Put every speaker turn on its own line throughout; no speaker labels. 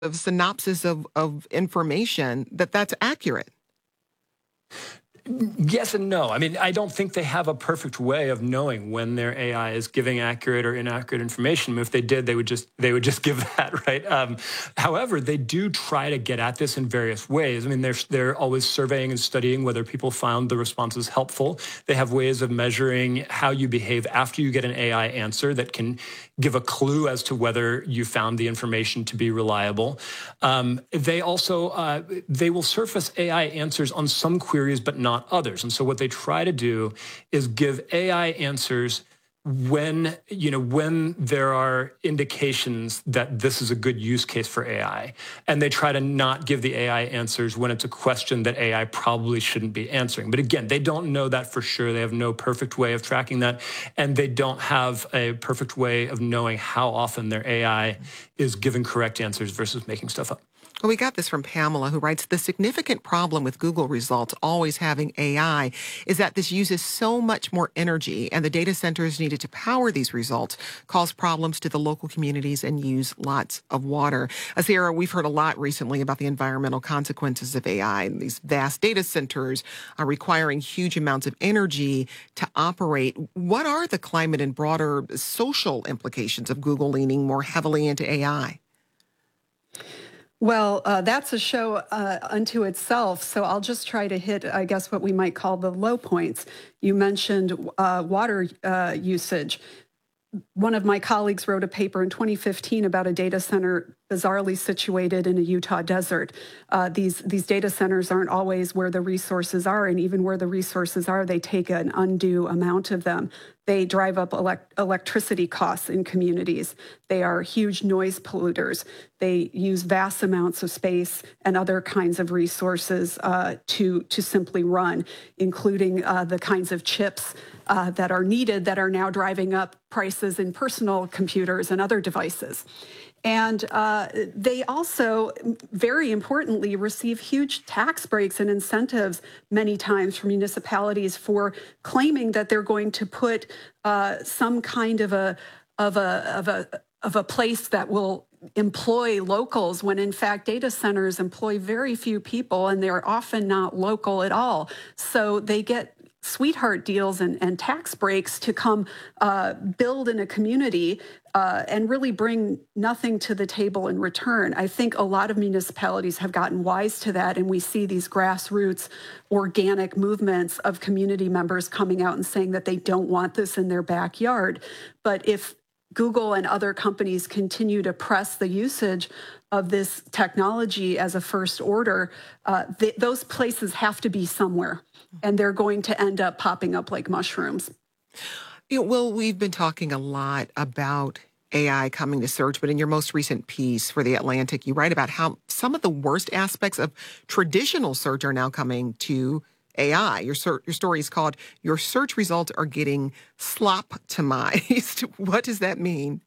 of synopsis of information that's accurate.
Yes and no. I mean, I don't think they have a perfect way of knowing when their AI is giving accurate or inaccurate information. If they did, they would just give that, right? However, they do try to get at this in various ways. I mean, they're always surveying and studying whether people found the responses helpful. They have ways of measuring how you behave after you get an AI answer that can give a clue as to whether you found the information to be reliable. They also they will surface AI answers on some queries, but not others. And so what they try to do is give AI answers when there are indications that this is a good use case for AI. And they try to not give the AI answers when it's a question that AI probably shouldn't be answering. But again, they don't know that for sure. They have no perfect way of tracking that. And they don't have a perfect way of knowing how often their AI is giving correct answers versus making stuff up.
Well, we got this from Pamela, who writes, the significant problem with Google results always having AI is that this uses so much more energy, and the data centers needed to power these results cause problems to the local communities and use lots of water. Sarah, we've heard a lot recently about the environmental consequences of AI, and these vast data centers are requiring huge amounts of energy to operate. What are the climate and broader social implications of Google leaning more heavily into AI?
Well, that's a show unto itself, so I'll just try to hit, I guess, what we might call the low points. You mentioned water usage. One of my colleagues wrote a paper in 2015 about a data center bizarrely situated in a Utah desert. These data centers aren't always where the resources are, and even where the resources are, they take an undue amount of them. They drive up electricity costs in communities. They are huge noise polluters. They use vast amounts of space and other kinds of resources to simply run, including the kinds of chips that are needed that are now driving up prices in personal computers and other devices. And they also, very importantly, receive huge tax breaks and incentives many times from municipalities for claiming that they're going to put some kind of a place that will employ locals, when in fact data centers employ very few people and they're often not local at all. So they get sweetheart deals and tax breaks to come build in a community and really bring nothing to the table in return. I think a lot of municipalities have gotten wise to that, and we see these grassroots organic movements of community members coming out and saying that they don't want this in their backyard. But if Google and other companies continue to press the usage of this technology as a first order, those places have to be somewhere, and they're going to end up popping up like mushrooms.
Well, we've been talking a lot about AI coming to search, but in your most recent piece for The Atlantic, you write about how some of the worst aspects of traditional search are now coming to AI. Your story is called "Your Search Results Are Getting Sloptimized." What does that mean?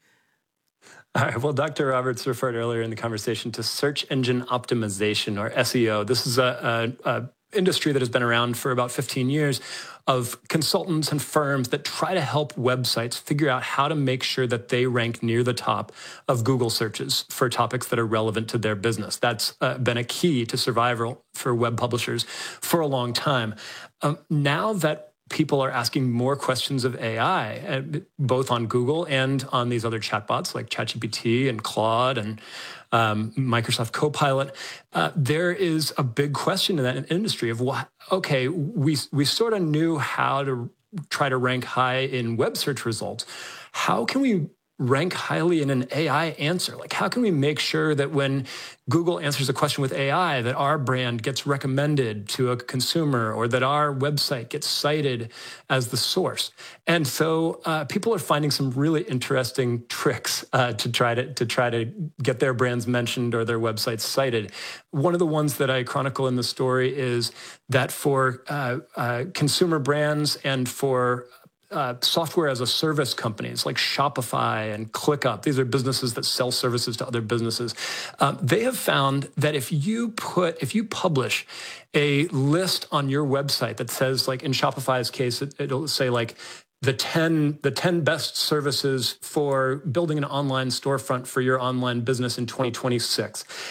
All right. Well, Dr. Roberts referred earlier in the conversation to search engine optimization, or SEO. This is a industry that has been around for about 15 years of consultants and firms that try to help websites figure out how to make sure that they rank near the top of Google searches for topics that are relevant to their business. That's been a key to survival for web publishers for a long time. Now that people are asking more questions of AI, both on Google and on these other chatbots like ChatGPT and Claude and Microsoft Copilot, there is a big question in that industry of, okay, we sort of knew how to try to rank high in web search results. How can we rank highly in an AI answer? Like, how can we make sure that when Google answers a question with AI, that our brand gets recommended to a consumer, or that our website gets cited as the source? And so people are finding some really interesting tricks to try to get their brands mentioned or their websites cited. One of the ones that I chronicle in the story is that for consumer brands and for software as a service companies like Shopify and ClickUp, these are businesses that sell services to other businesses. They have found that if you publish a list on your website that says, like in Shopify's case, it'll say like the 10 best services for building an online storefront for your online business in 2026.